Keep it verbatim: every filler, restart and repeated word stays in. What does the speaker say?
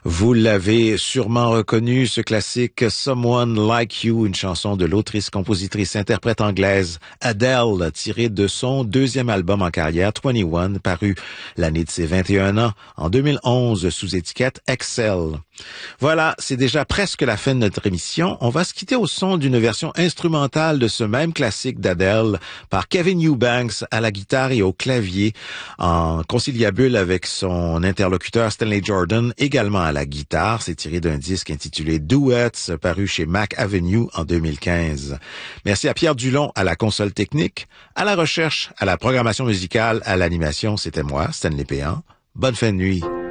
Vous l'avez sûrement reconnu, ce classique Someone Like You, une chanson de l'autrice, compositrice, interprète anglaise Adele, tirée de son deuxième album en carrière, vingt et un, paru l'année de ses vingt et un ans, en deux mille onze, sous étiquette Excel. Voilà, c'est déjà presque la fin de notre émission. On va se quitter au son d'une version instrumentale de ce même classique d'Adele par Kevin Eubanks à la guitare et au clavier, en conciliabule avec son interlocuteur Stanley Jordan, également à la guitare. C'est tiré d'un disque intitulé Duets, paru chez Mac Avenue en deux mille quinze. Merci à Pierre Dulon à la console technique, à la recherche, à la programmation musicale, à l'animation. C'était moi, Stanley Péan. Bonne fin de nuit.